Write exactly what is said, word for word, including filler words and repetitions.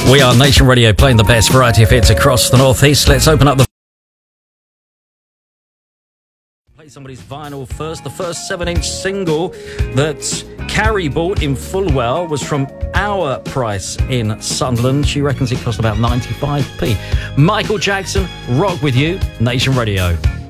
We are Nation Radio, playing the best variety of hits across the Northeast. Let's open up the... Play somebody's vinyl first. The first seven-inch single that Carrie bought in Fulwell was from Our Price in Sunderland. She reckons it cost about ninety-five p. Michael Jackson, Rock With You, Nation Radio.